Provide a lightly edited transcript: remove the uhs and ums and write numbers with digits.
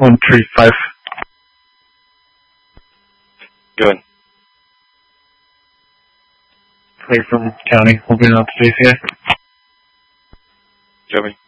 135. Go ahead. Clay from county. We'll be out to JCI. Joey.